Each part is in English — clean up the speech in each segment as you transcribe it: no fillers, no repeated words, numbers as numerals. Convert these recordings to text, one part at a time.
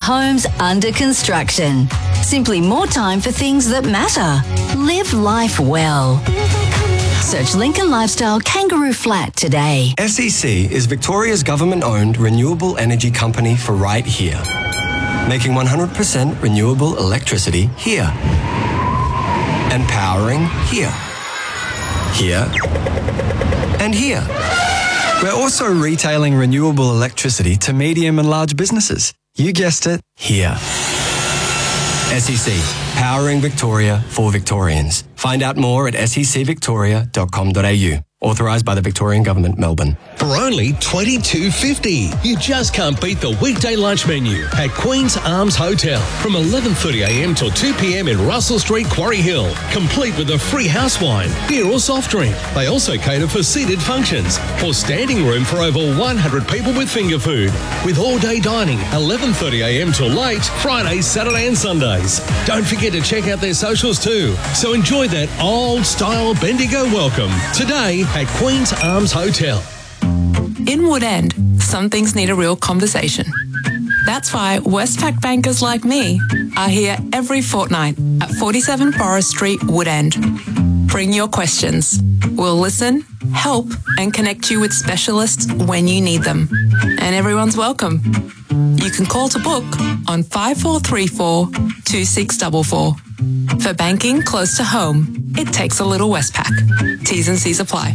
homes under construction. Simply more time for things that matter. Live life well. Search Lincoln Lifestyle Kangaroo Flat today. SEC is Victoria's government-owned renewable energy company for right here. Making 100% renewable electricity here. And powering here. Here. And here. We're also retailing renewable electricity to medium and large businesses. You guessed it, here. SEC, powering Victoria for Victorians. Find out more at secvictoria.com.au. Authorised by the Victorian Government, Melbourne. For only $22.50, you just can't beat the weekday lunch menu at Queen's Arms Hotel from 11:30am till 2pm in Russell Street, Quarry Hill. Complete with a free house wine, beer or soft drink. They also cater for seated functions or standing room for over 100 people with finger food. With all-day dining, 11:30am till late, Fridays, Saturday and Sundays. Don't forget to check out their socials too. So enjoy that old-style Bendigo welcome today at Queen's Arms Hotel. In Woodend, some things need a real conversation. That's why Westpac bankers like me are here every fortnight at 47 Forest Street, Woodend. Bring your questions. We'll listen, help, and connect you with specialists when you need them. And everyone's welcome. You can call to book on 5434 2644. For banking close to home, it takes a little Westpac. T's and C's apply.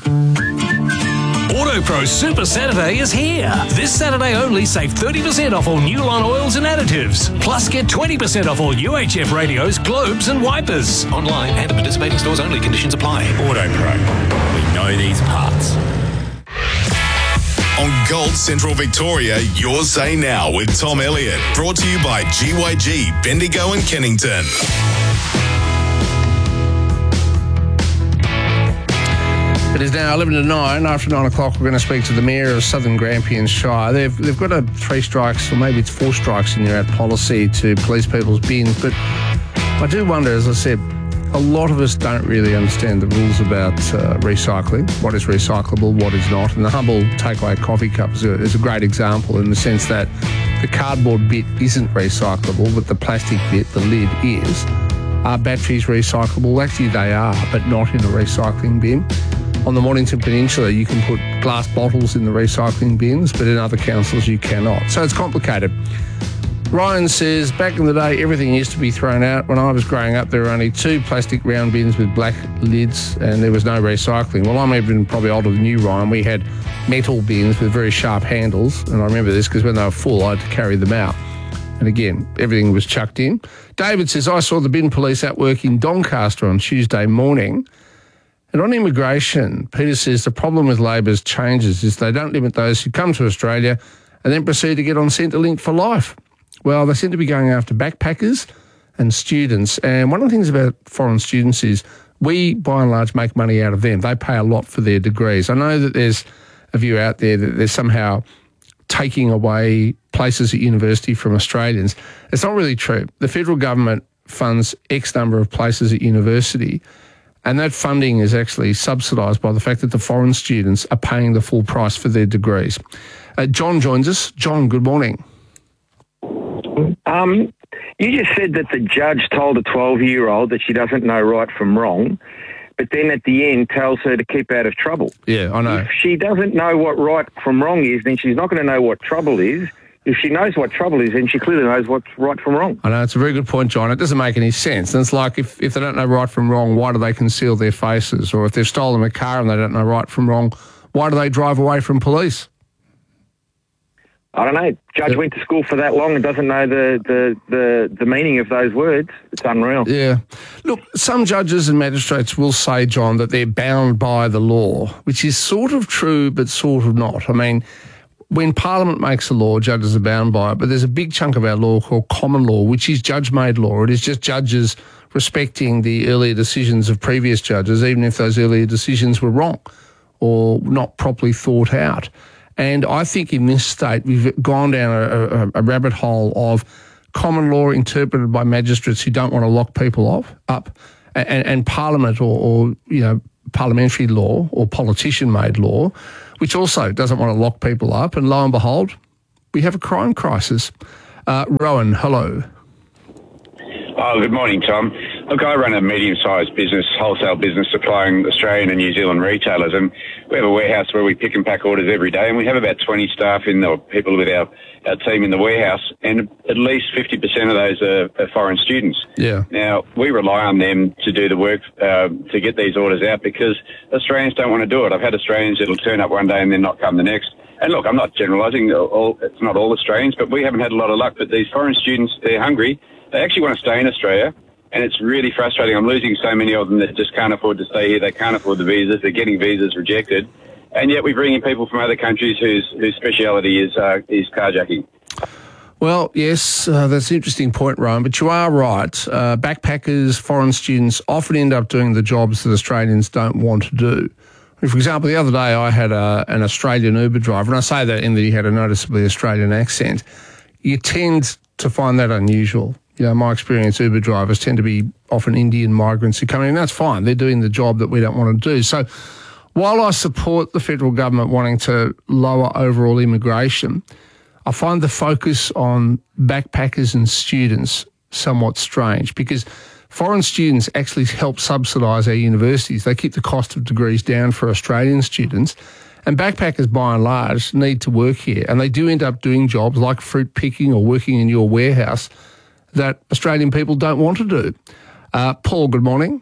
AutoPro Super Saturday is here. This Saturday only, save 30% off all Newline oils and additives. Plus, get 20% off all UHF radios, globes and wipers. Online and at participating stores only. Conditions apply. AutoPro. We know these parts. On Gold Central Victoria, your say now with Tom Elliott. Brought to you by GYG, Bendigo and Kennington. It is now 11 to 9. After 9 o'clock, we're going to speak to the Mayor of Southern Grampians Shire. They've got a 3 strikes, or maybe it's 4 strikes in their policy to police people's bins. But I do wonder, as I said, a lot of us don't really understand the rules about recycling, what is recyclable, what is not. And the humble takeaway coffee cup is a great example in the sense that the cardboard bit isn't recyclable, but the plastic bit, the lid, is. Are batteries recyclable? Actually, they are, but not in a recycling bin. On the Mornington Peninsula, you can put glass bottles in the recycling bins, but in other councils you cannot. So it's complicated. Ryan says, back in the day, everything used to be thrown out. When I was growing up, there were only 2 plastic round bins with black lids and there was no recycling. Well, I'm even probably older than you, Ryan. We had metal bins with very sharp handles, and I remember this because when they were full, I had to carry them out. And again, everything was chucked in. David says, I saw the bin police at work in Doncaster on Tuesday morning. And on immigration, Peter says the problem with Labor's changes is they don't limit those who come to Australia and then proceed to get on Centrelink for life. Well, they seem to be going after backpackers and students. And one of the things about foreign students is we, by and large, make money out of them. They pay a lot for their degrees. I know that there's a view out there that they're somehow taking away places at university from Australians. It's not really true. The federal government funds X number of places at university, and that funding is actually subsidised by the fact that the foreign students are paying the full price for their degrees. John joins us. John, good morning. You just said that the judge told a 12-year-old that she doesn't know right from wrong, but then at the end tells her to keep out of trouble. Yeah, I know. If she doesn't know what right from wrong is, then she's not going to know what trouble is. If she knows what trouble is, then she clearly knows what's right from wrong. I know, it's a very good point, John. It doesn't make any sense. And it's like if they don't know right from wrong, why do they conceal their faces? Or if they've stolen a car and they don't know right from wrong, why do they drive away from police? I don't know. Judge went to school for that long and doesn't know the meaning of those words. It's unreal. Yeah. Look, some judges and magistrates will say, John, that they're bound by the law, which is sort of true but sort of not. I mean, when Parliament makes a law, judges are bound by it, but there's a big chunk of our law called common law, which is judge-made law. It is just judges respecting the earlier decisions of previous judges, even if those earlier decisions were wrong or not properly thought out. And I think in this state, we've gone down a rabbit hole of common law interpreted by magistrates who don't want to lock people up, and Parliament or parliamentary law or politician-made law, which also doesn't want to lock people up. And lo and behold, we have a crime crisis. Rowan, hello. Oh, good morning, Tom. Look, I run a medium-sized business, wholesale business supplying Australian and New Zealand retailers, and we have a warehouse where we pick and pack orders every day, and we have about 20 staff or people with our team in the warehouse, and at least 50% of those are foreign students. Yeah. Now, we rely on them to do the work to get these orders out because Australians don't want to do it. I've had Australians that'll turn up one day and then not come the next. And look, I'm not generalising. It's not all Australians, but we haven't had a lot of luck. But these foreign students, they're hungry. They actually want to stay in Australia, and it's really frustrating. I'm losing so many of them that just can't afford to stay here. They can't afford the visas. They're getting visas rejected. And yet we bring in people from other countries whose speciality is carjacking. Well, yes, that's an interesting point, Ryan, but you are right. Backpackers, foreign students often end up doing the jobs that Australians don't want to do. For example, the other day I had an Australian Uber driver, and I say that in that he had a noticeably Australian accent. You tend to find that unusual. You know, my experience, Uber drivers tend to be often Indian migrants who come in, and that's fine. They're doing the job that we don't want to do. So while I support the federal government wanting to lower overall immigration, I find the focus on backpackers and students somewhat strange because foreign students actually help subsidise our universities. They keep the cost of degrees down for Australian students. And backpackers, by and large, need to work here. And they do end up doing jobs like fruit picking or working in your warehouse that Australian people don't want to do. Paul, good morning.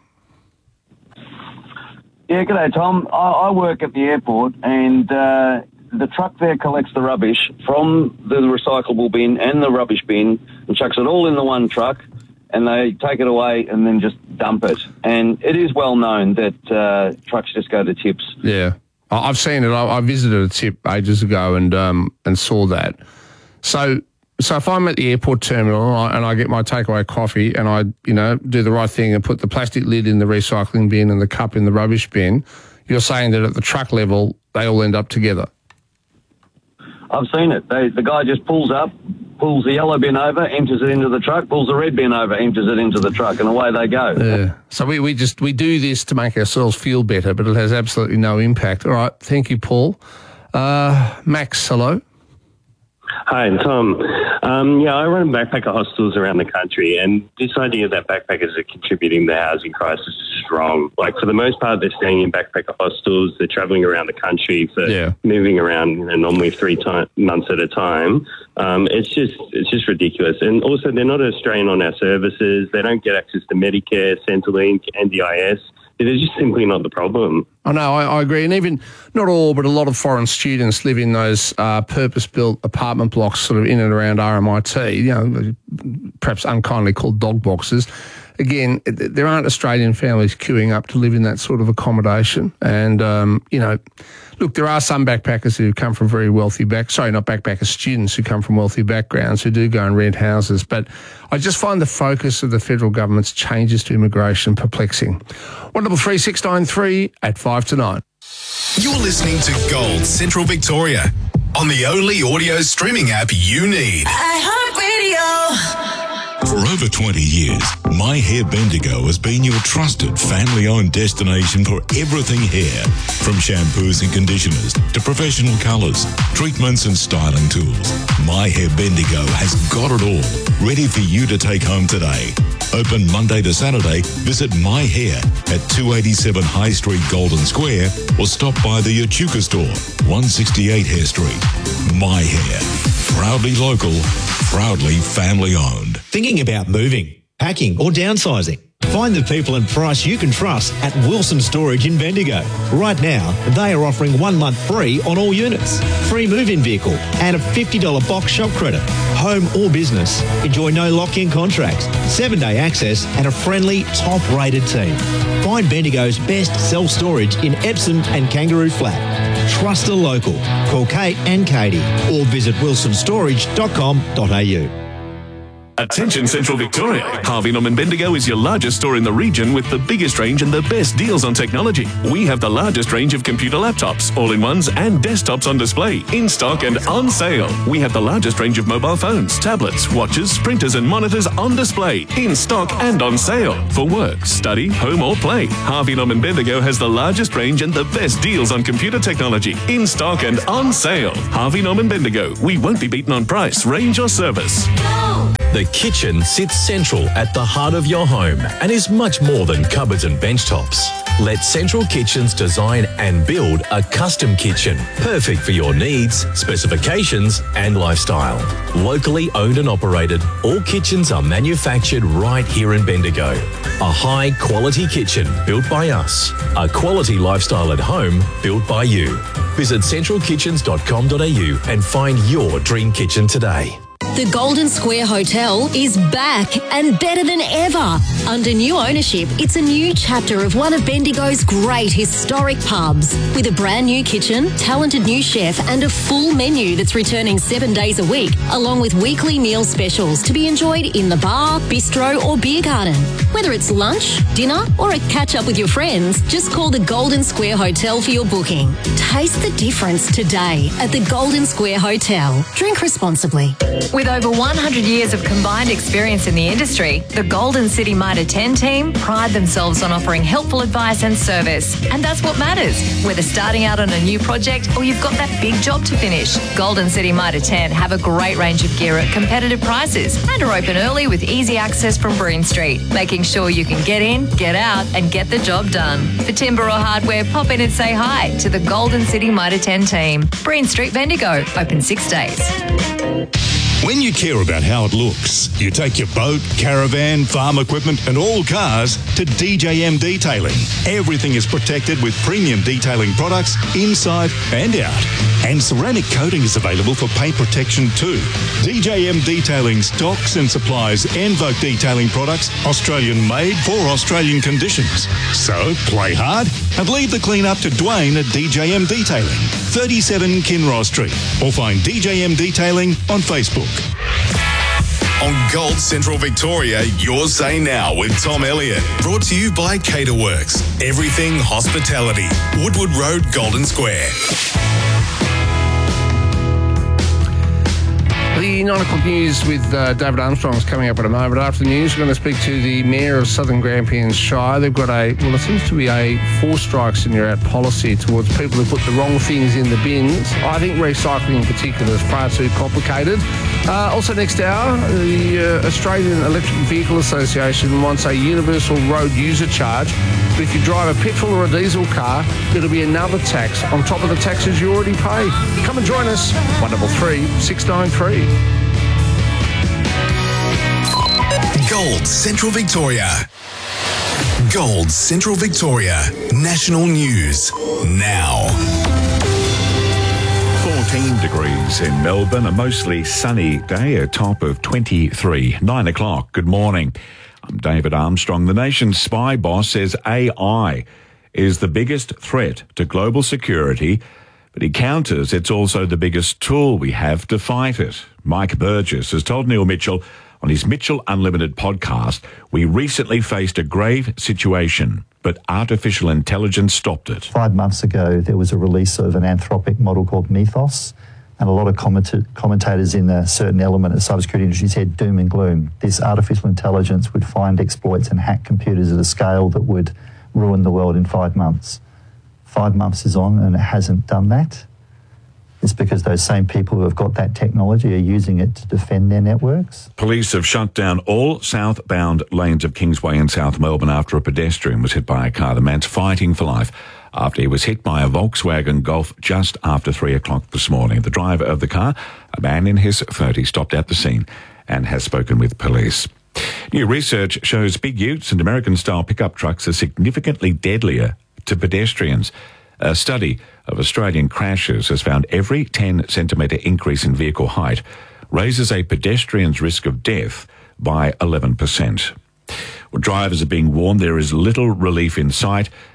Yeah, g'day, Tom. I work at the airport, and the truck there collects the rubbish from the recyclable bin and the rubbish bin and chucks it all in the one truck, and they take it away and then just dump it. And it is well known that trucks just go to tips. Yeah. I've seen it. I visited a tip ages ago and saw that. So if I'm at the airport terminal and I get my takeaway coffee and I, do the right thing and put the plastic lid in the recycling bin and the cup in the rubbish bin, you're saying that at the truck level they all end up together? I've seen it. The guy just pulls up, pulls the yellow bin over, empties it into the truck, pulls the red bin over, empties it into the truck, and away they go. Yeah. So we do this to make ourselves feel better, but it has absolutely no impact. All right. Thank you, Paul. Max, hello. Hi, Tom. I run backpacker hostels around the country, and this idea that backpackers are contributing to the housing crisis is wrong. Like, for the most part, they're staying in backpacker hostels. They're travelling around the country for moving around, normally 3 months at a time. It's just ridiculous. And also, they're not Australian on our services. They don't get access to Medicare, Centrelink, NDIS. They're just simply not the problem. I know, I agree. And even, not all, but a lot of foreign students live in those purpose-built apartment blocks sort of in and around RMIT, perhaps unkindly called dog boxes. Again, there aren't Australian families queuing up to live in that sort of accommodation. And, look, there are some backpackers who come from very wealthy not backpackers, students who come from wealthy backgrounds who do go and rent houses. But I just find the focus of the federal government's changes to immigration perplexing. 133693 at 5 to 9. You're listening to Gold Central Victoria on the only audio streaming app you need. iHeartRadio. For over 20 years, My Hair Bendigo has been your trusted family-owned destination for everything hair. From shampoos and conditioners to professional colours, treatments and styling tools. My Hair Bendigo has got it all, ready for you to take home today. Open Monday to Saturday, visit My Hair at 287 High Street, Golden Square, or stop by the Echuca store, 168 Hare Street. My Hair. Proudly local, proudly family-owned. Thinking about moving, packing or downsizing? Find the people and price you can trust at Wilson Storage in Bendigo. Right now, they are offering 1 month free on all units, free move-in vehicle and a $50 box shop credit. Home or business, enjoy no lock-in contracts, 7-day access and a friendly, top-rated team. Find Bendigo's best self-storage in Epsom and Kangaroo Flat. Trust a local. Call Kate and Katie or visit wilsonstorage.com.au. Attention Central Victoria. Harvey Norman Bendigo is your largest store in the region with the biggest range and the best deals on technology. We have the largest range of computer laptops, all-in-ones and desktops on display, in stock and on sale. We have the largest range of mobile phones, tablets, watches, printers and monitors on display, in stock and on sale. For work, study, home or play, Harvey Norman Bendigo has the largest range and the best deals on computer technology, in stock and on sale. Harvey Norman Bendigo. We won't be beaten on price, range or service. The kitchen sits central at the heart of your home and is much more than cupboards and bench tops. Let Central Kitchens design and build a custom kitchen, perfect for your needs, specifications and lifestyle. Locally owned and operated, all kitchens are manufactured right here in Bendigo. A high quality kitchen built by us. A quality lifestyle at home built by you. Visit centralkitchens.com.au and find your dream kitchen today. The Golden Square Hotel is back and better than ever. Under new ownership, it's a new chapter of one of Bendigo's great historic pubs. With a brand new kitchen, talented new chef and a full menu that's returning 7 days a week, along with weekly meal specials to be enjoyed in the bar, bistro or beer garden. Whether it's lunch, dinner or a catch-up with your friends, just call the Golden Square Hotel for your booking. Taste the difference today at the Golden Square Hotel. Drink responsibly. With over 100 years of combined experience in the industry, the Golden City Mitre 10 team pride themselves on offering helpful advice and service. And that's what matters, whether starting out on a new project or you've got that big job to finish. Golden City Mitre 10 have a great range of gear at competitive prices and are open early with easy access from Breen Street, making sure you can get in, get out and get the job done. For timber or hardware, pop in and say hi to the Golden City Mitre 10 team. Breen Street, Bendigo, open 6 days. When you care about how it looks, you take your boat, caravan, farm equipment and all cars to DJM Detailing. Everything is protected with premium detailing products inside and out. And ceramic coating is available for paint protection too. DJM Detailing stocks and supplies Envoke detailing products, Australian made for Australian conditions. So play hard and leave the clean up to Dwayne at DJM Detailing, 37 Kinross Street, or find DJM Detailing on Facebook. On Gold Central Victoria, Your Say Now with Tom Elliott. Brought to you by Caterworks. Everything hospitality. Woodward Road, Golden Square. The 9 o'clock news with David Armstrong is coming up in a moment. After the news, we're going to speak to the Mayor of Southern Grampians Shire. They've got it seems to be a 4 strikes and you're out policy towards people who put the wrong things in the bins. I think recycling in particular is far too complicated. Also next hour, the Australian Electric Vehicle Association wants a universal road user charge. But if you drive a petrol or a diesel car, it'll be another tax on top of the taxes you already pay. Come and join us, 133 693. Gold Central Victoria. Gold Central Victoria. National News. Now. 14 degrees in Melbourne, a mostly sunny day, a top of 23. 9 o'clock, good morning. I'm David Armstrong. The nation's spy boss says AI is the biggest threat to global security, but he counters it's also the biggest tool we have to fight it. Mike Burgess has told Neil Mitchell on his Mitchell Unlimited podcast, we recently faced a grave situation, but artificial intelligence stopped it. 5 months ago, there was a release of an Anthropic model called Mythos, and a lot of commentators in a certain element of the cybersecurity industry said doom and gloom. This artificial intelligence would find exploits and hack computers at a scale that would ruin the world in 5 months. 5 months is on and it hasn't done that. It's because those same people who have got that technology are using it to defend their networks. Police have shut down all southbound lanes of Kingsway in South Melbourne after a pedestrian was hit by a car. The man's fighting for life after he was hit by a Volkswagen Golf just after 3 o'clock this morning. The driver of the car, a man in his 30s, stopped at the scene and has spoken with police. New research shows big utes and American-style pickup trucks are significantly deadlier to pedestrians. A study of Australian crashes has found every 10-centimetre increase in vehicle height raises a pedestrian's risk of death by 11%. Well, drivers are being warned there is little relief in sight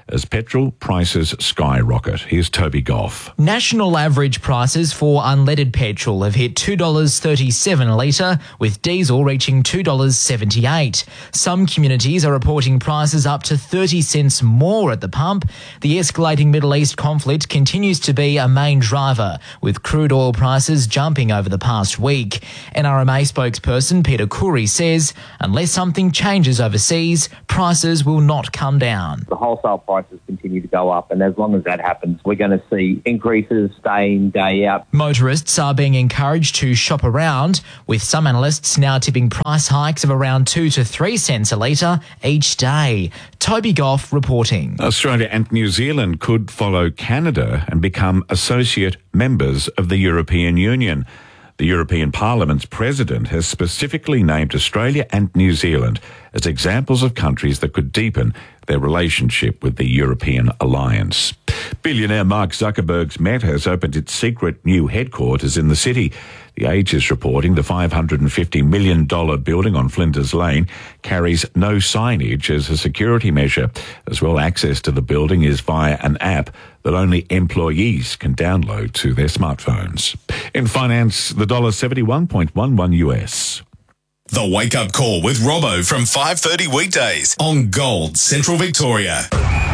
as petrol prices skyrocket. Here's Toby Goff. National average prices for unleaded petrol have hit $2.37 a litre, with diesel reaching $2.78. Some communities are reporting prices up to 30 cents more at the pump. The escalating Middle East conflict continues to be a main driver, with crude oil prices jumping over the past week. NRMA spokesperson Peter Khoury says unless something changes overseas, prices will not come down. The wholesale prices continue to go up, and as long as that happens, we're going to see increases day in, day out. Motorists are being encouraged to shop around, with some analysts now tipping price hikes of around 2 to 3 cents a litre each day. Toby Goff reporting. Australia and New Zealand could follow Canada and become associate members of the European Union. The European Parliament's president has specifically named Australia and New Zealand as examples of countries that could deepen their relationship with the European alliance. Billionaire Mark Zuckerberg's Meta has opened its secret new headquarters in the city. The Age is reporting the $550 million building on Flinders Lane carries no signage as a security measure. As well, access to the building is via an app that only employees can download to their smartphones. In finance, the $71.11 US. The Wake Up Call with Robbo from 5:30 weekdays on Gold Central Victoria.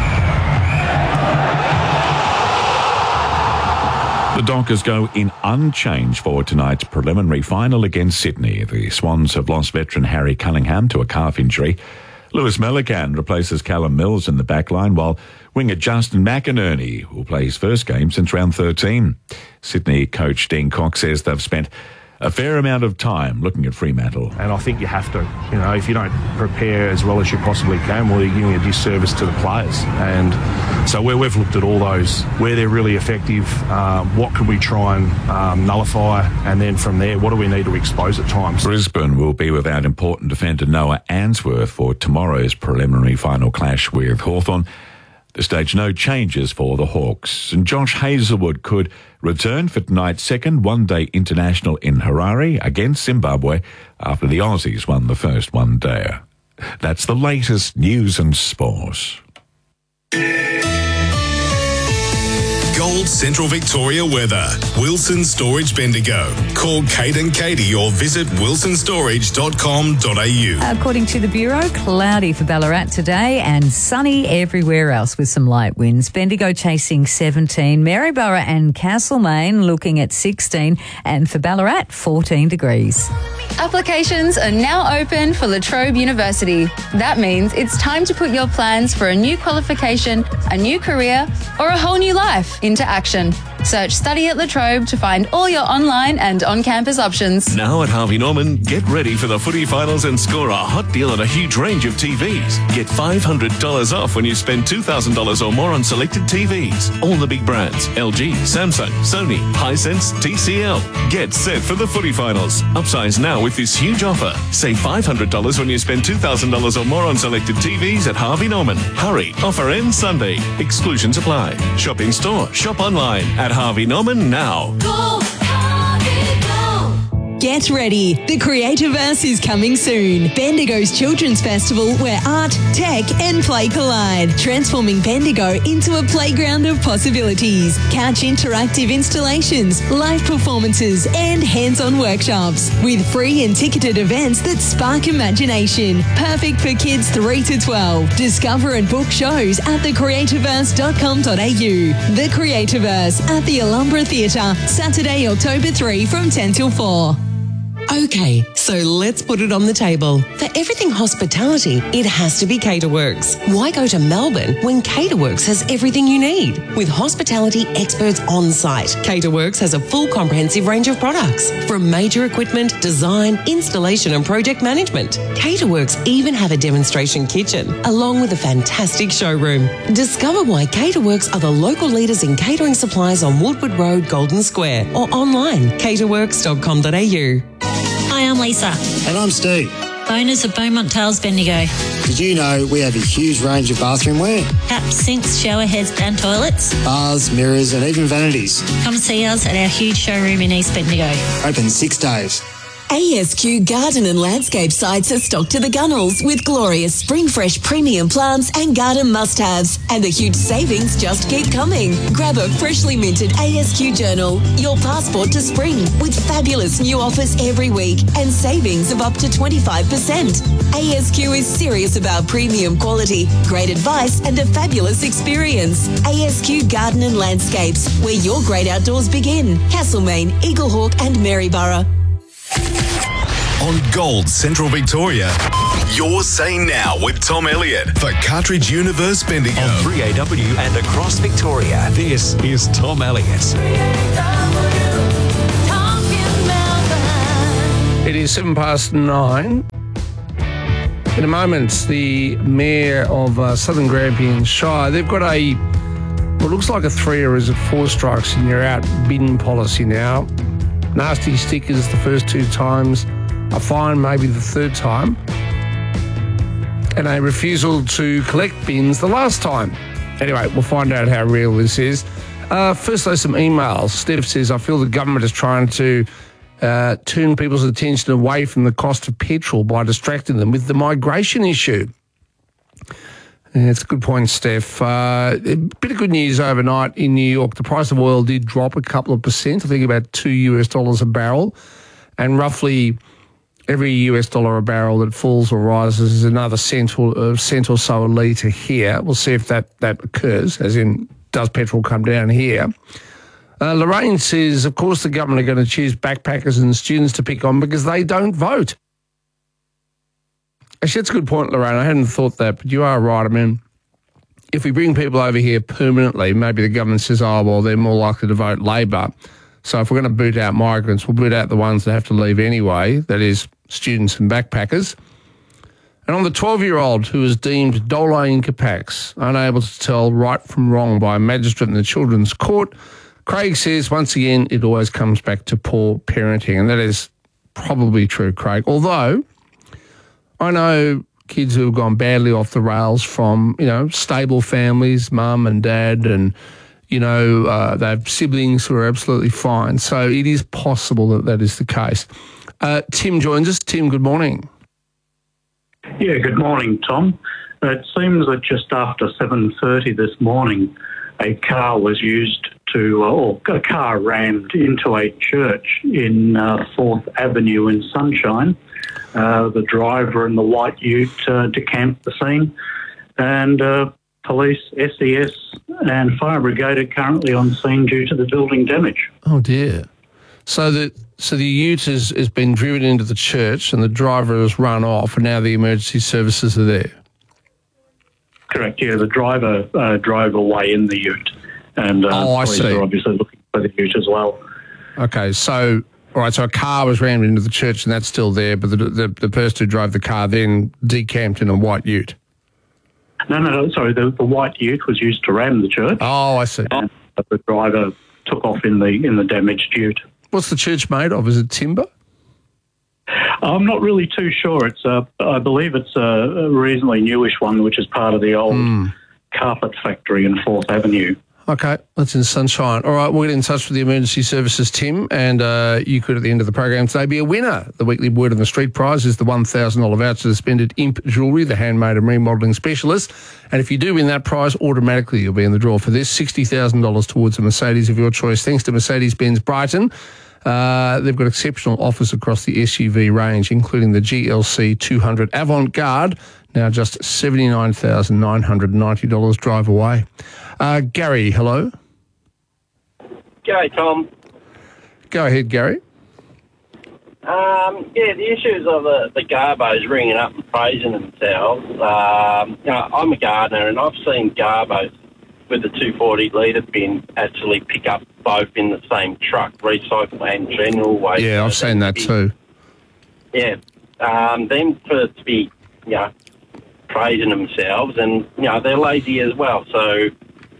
The Dockers go in unchanged for tonight's preliminary final against Sydney. The Swans have lost veteran Harry Cunningham to a calf injury. Lewis Millican replaces Callum Mills in the backline, while winger Justin McInerney will play his first game since round 13. Sydney coach Dean Cox says they've spent a fair amount of time looking at Fremantle. And I think you have to. You know, if you don't prepare as well as you possibly can, well, you're giving a disservice to the players. And so where we've looked at all those, where they're really effective, what can we try and nullify, and then from there, what do we need to expose at times? Brisbane will be without important defender Noah Answorth for tomorrow's preliminary final clash with Hawthorn. At this stage, no changes for the Hawks. And Josh Hazelwood could return for tonight's second one-day international in Harare against Zimbabwe after the Aussies won the first one-day. That's the latest news and sport. Gold Central Victoria weather. Wilson Storage Bendigo. Call Kate and Katie or visit wilsonstorage.com.au. According to the Bureau, cloudy for Ballarat today and sunny everywhere else with some light winds. Bendigo chasing 17, Maryborough and Castlemaine looking at 16, and for Ballarat, 14 degrees. Applications are now open for La Trobe University. That means it's time to put your plans for a new qualification, a new career, or a whole new life into action. Search Study at La Trobe to find all your online and on-campus options. Now at Harvey Norman, get ready for the footy finals and score a hot deal on a huge range of TVs. Get $500 off when you spend $2,000 or more on selected TVs. All the big brands: LG, Samsung, Sony, Hisense, TCL. Get set for the footy finals. Upsize now with this huge offer. Save $500 when you spend $2,000 or more on selected TVs at Harvey Norman. Hurry, offer ends Sunday. Exclusions apply. Shop in store, shop online at Harvey Norman now. Get ready. The Creativerse is coming soon. Bendigo's Children's Festival where art, tech and play collide. Transforming Bendigo into a playground of possibilities. Catch interactive installations, live performances and hands-on workshops. With free and ticketed events that spark imagination. Perfect for kids 3 to 12. Discover and book shows at thecreativerse.com.au. The Creativerse at the Alhambra Theatre. Saturday, October 3 from 10 till 4. Okay, so let's put it on the table. For everything hospitality, it has to be Caterworks. Why go to Melbourne when Caterworks has everything you need? With hospitality experts on site, Caterworks has a full comprehensive range of products, from major equipment, design, installation and project management. Caterworks even have a demonstration kitchen, along with a fantastic showroom. Discover why Caterworks are the local leaders in catering supplies on Woodward Road, Golden Square, or online, caterworks.com.au. Hi, I'm Lisa. And I'm Steve. Owners of Beaumont Tiles Bendigo. Did you know we have a huge range of bathroom wear? Taps, sinks, shower heads and toilets. Bars, mirrors and even vanities. Come see us at our huge showroom in East Bendigo. Open 6 days. ASQ Garden and Landscape sites are stocked to the gunnels with glorious spring fresh premium plants and garden must-haves. And the huge savings just keep coming. Grab a freshly minted ASQ journal, your passport to spring, with fabulous new offers every week and savings of up to 25%. ASQ is serious about premium quality, great advice and a fabulous experience. ASQ Garden and Landscapes, where your great outdoors begin. Castlemaine, Eaglehawk and Maryborough. On Gold Central Victoria, Your Say Now with Tom Elliott for Cartridge Universe Bendigo. On 3AW and across Victoria, this is Tom Elliott. It is 9:07. In a moment, the Mayor of Southern Grampians Shire, they've got what looks like a 3 or is it 4 strikes and you're out bin policy now. Nasty stickers the first 2 times, a fine maybe the 3rd time, and a refusal to collect bins the last time. Anyway, we'll find out how real this is. First, though, some emails. Steph says, I feel the government is trying to turn people's attention away from the cost of petrol by distracting them with the migration issue. It's a good point, Steph. A bit of good news overnight in New York. The price of oil did drop a couple of percent, I think about $2 a barrel, and roughly every US dollar a barrel that falls or rises is another cent or so a litre here. We'll see if that occurs, as in, does petrol come down here? Lorraine says, of course the government are going to choose backpackers and students to pick on because they don't vote. Actually, that's a good point, Lorraine. I hadn't thought that, but you are right. I mean, if we bring people over here permanently, maybe the government says, oh, well, they're more likely to vote Labor. So if we're going to boot out migrants, we'll boot out the ones that have to leave anyway, that is students and backpackers. And on the 12-year-old who was deemed dolo incapax, unable to tell right from wrong by a magistrate in the Children's Court, Craig says, once again, it always comes back to poor parenting. And that is probably true, Craig. Although I know kids who have gone badly off the rails from, stable families, mum and dad, and, they have siblings who are absolutely fine. So it is possible that is the case. Tim joins us. Tim, good morning. Yeah, good morning, Tom. It seems that just after 7:30 this morning, a car was used a car rammed into a church in 4th Avenue in Sunshine. The driver and the white ute decamped the scene, and police, SES and fire brigade are currently on scene due to the building damage. Oh dear. So the ute has been driven into the church and the driver has run off, and now the emergency services are there. Correct, yeah. The driver drove away in the ute, and police are obviously looking for the ute as well. Okay, so all right, so a car was rammed into the church and that's still there, but the person who drove the car then decamped in a white ute. No, sorry, the white ute was used to ram the church. Oh, I see. And the driver took off in the damaged ute. What's the church made of? Is it timber? I'm not really too sure. It's I believe it's a reasonably newish one, which is part of the old carpet factory in 4th Avenue. Okay, that's in Sunshine. All right, we'll get in touch with the emergency services, Tim, and you could, at the end of the program today, be a winner. The weekly Word on the Street prize is the $1,000 voucher to spend at Imp Jewellery, the handmade and remodelling specialist. And if you do win that prize, automatically you'll be in the draw for this, $60,000 towards a Mercedes of your choice, thanks to Mercedes-Benz Brighton. They've got exceptional offers across the SUV range, including the GLC 200 Avant-Garde, now just $79,990 drive away. Gary, hello. G'day, Tom. Go ahead, Gary. The issues of the garbos ringing up and praising themselves. I'm a gardener and I've seen garbos with the 240-litre bin actually pick up both in the same truck, recycle and general waste. Yeah, I've seen that too. Yeah. Them to be, praising themselves and, they're lazy as well. So,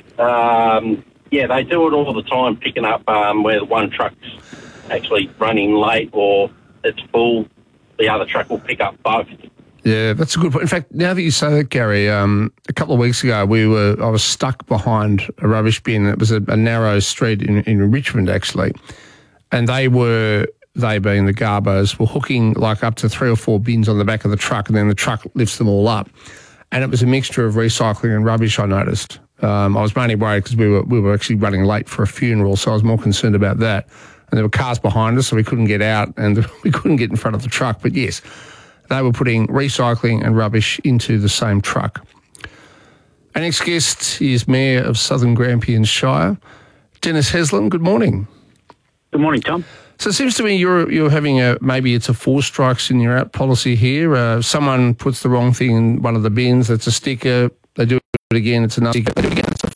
they do it all the time, picking up where one truck's actually running late or it's full, the other truck will pick up both. Yeah, that's a good point. In fact, now that you say that, Gary, a couple of weeks ago I was stuck behind a rubbish bin. It was a narrow street in Richmond, actually, and they were they being the Garbos, were hooking like up to 3 or 4 bins on the back of the truck, and then the truck lifts them all up. And it was a mixture of recycling and rubbish, I noticed. I was mainly worried because we were actually running late for a funeral, so I was more concerned about that. And there were cars behind us, so we couldn't get out and we couldn't get in front of the truck. But yes, they were putting recycling and rubbish into the same truck. Our next guest is Mayor of Southern Grampians Shire, Dennis Haslam. Good morning. Good morning, Tom. So it seems to me you're having maybe it's a 4 strikes and you're out policy here. Someone puts the wrong thing in one of the bins. It's a sticker. They do it again. It's another sticker. They do it again. It's a